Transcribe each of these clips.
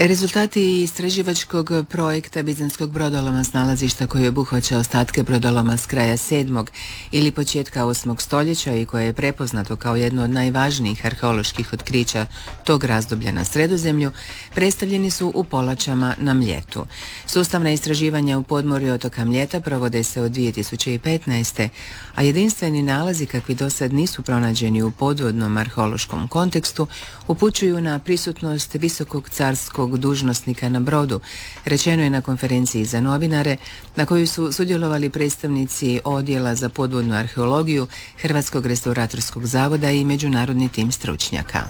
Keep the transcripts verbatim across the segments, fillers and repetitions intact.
Rezultati istraživačkog projekta Bizanskog brodoloma s nalazišta koji obuhvaća ostatke brodoloma s kraja sedmog ili početka osmog stoljeća i koje je prepoznato kao jedno od najvažnijih arheoloških otkrića tog razdoblja na Sredozemlju, predstavljeni su u Polačama na Mljetu. Sustavna istraživanja u podmorju otoka Mljeta provode se od dvije tisuće petnaeste. a jedinstveni nalazi kakvi do sad nisu pronađeni u podvodnom arheološkom kontekstu upućuju na prisutnost visokog carskog dužnosnika na brodu, rečeno je na konferenciji za novinare na kojoj su sudjelovali predstavnici Odjela za podvodnu arheologiju Hrvatskog restauratorskog zavoda i međunarodni tim stručnjaka.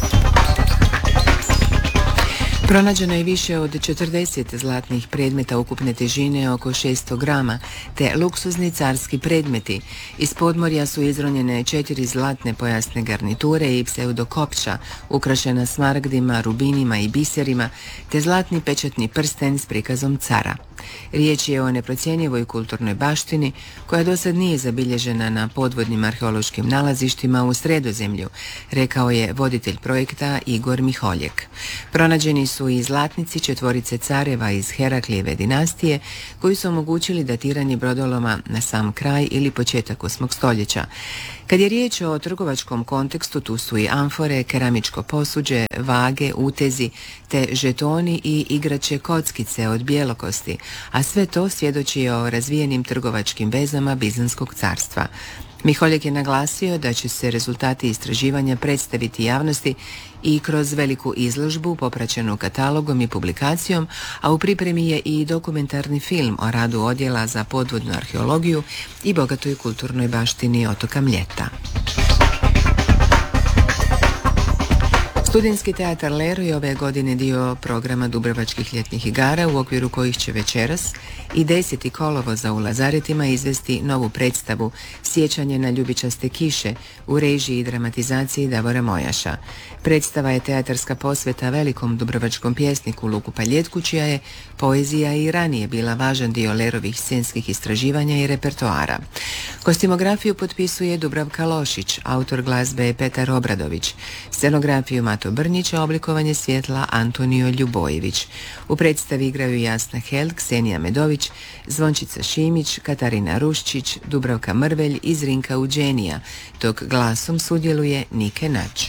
Pronađeno je više od četrdeset zlatnih predmeta ukupne težine oko šesto grama, te luksuzni carski predmeti. Iz podmorja su izronjene četiri zlatne pojasne garniture i pseudokopča, ukrašena smaragdima, rubinima i biserima, te zlatni pečatni prsten s prikazom cara. Riječ je o neprocjenjivoj kulturnoj baštini koja do sad nije zabilježena na podvodnim arheološkim nalazištima u Sredozemlju, rekao je voditelj projekta Igor Miholjek. Pronađeni su i zlatnici četvorice careva iz Heraklijeve dinastije koji su omogućili datiranje brodoloma na sam kraj ili početak osmog stoljeća. Kad je riječ o trgovačkom kontekstu, tu su i amfore, keramičko posuđe, vage, utezi, te žetoni i igrače kockice od bjelokosti, a sve to svjedoči o razvijenim trgovačkim vezama Bizanskog carstva. Miholjek je naglasio da će se rezultati istraživanja predstaviti javnosti i kroz veliku izložbu popraćenu katalogom i publikacijom, a u pripremi je i dokumentarni film o radu Odjela za podvodnu arheologiju i bogatoj kulturnoj baštini otoka Mljeta. Studentski teatar Lero je ove godine dio programa Dubrovačkih ljetnih igara u okviru kojih će večeras i deseti kolovoza u Lazaretima izvesti novu predstavu Sjećanje na ljubičaste kiše u režiji i dramatizaciji Davora Mojaša. Predstava je teatarska posveta velikom dubrovačkom pjesniku Luku Paljetku, čija je poezija i ranije bila važan dio Lerovih scenskih istraživanja i repertoara. Kostimografiju potpisuje Dubravka Lošić, autor glazbe je Petar Obradović, scenografiju Mato Brnjić, a oblikovanje svjetla Antonio Ljubojević. U predstavi igraju Jasna Held, Ksenija Medović, Zvončica Šimić, Katarina Ruščić, Dubravka Mrvelj i Zrinka Uđenija, dok glasom sudjeluje Nike Nač.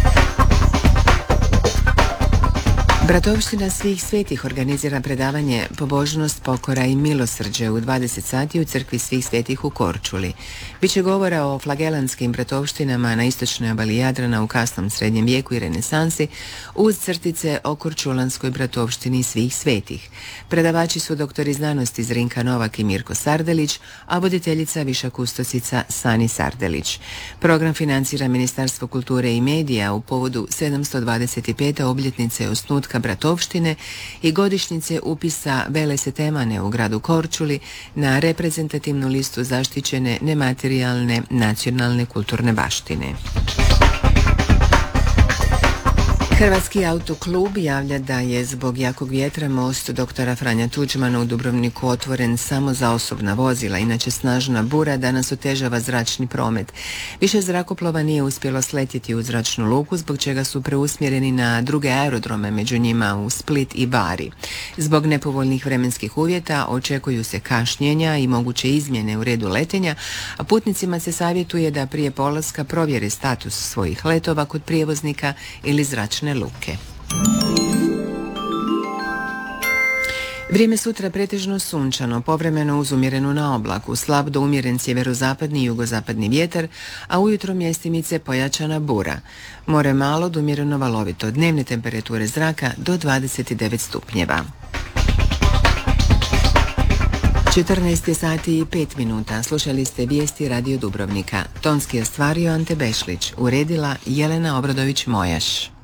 Bratovština svih svetih organizira predavanje Pobožnost, pokora i milosrđe u dvadeset sati u crkvi svih svetih u Korčuli. Biće govora o flagelanskim bratovštinama na istočnoj obali Jadrana u kasnom srednjem vijeku i renesansi uz crtice o korčulanskoj bratovštini svih svetih. Predavači su doktori znanosti Zrinka Novak i Mirko Sardelić, a voditeljica viša kustosica Sani Sardelić. Program financira Ministarstvo kulture i medija u povodu sedamsto dvadeset pete obljetnice osnutka bratovštine i godišnjice upisa Velese Temane u gradu Korčuli na reprezentativnu listu zaštićene nematerijalne nacionalne kulturne baštine. Hrvatski autoklub javlja da je zbog jakog vjetra most doktora Franja Tuđmana u Dubrovniku otvoren samo za osobna vozila. Inače snažna bura danas otežava zračni promet. Više zrakoplova nije uspjelo sletjeti u zračnu luku, zbog čega su preusmjereni na druge aerodrome, među njima u Split i Bari. Zbog nepovoljnih vremenskih uvjeta očekuju se kašnjenja i moguće izmjene u redu letenja, a putnicima se savjetuje da prije polaska provjere status svojih letova kod prijevoznika ili zračne luke. Vrijeme sutra pretežno sunčano, povremeno uz umjerenu na oblaku, slab do umjeren sjeverozapadni i jugozapadni vjetar, a ujutro mjestimice pojačana bura. More malo do umjereno valovito, dnevne temperature zraka do dvadeset devet stupnjeva. četrnaest sati i pet minuta. Slušali ste vijesti Radio Dubrovnika. Tonski je ostvario Ante Bešlić, uredila Jelena Obradović-Mojaš.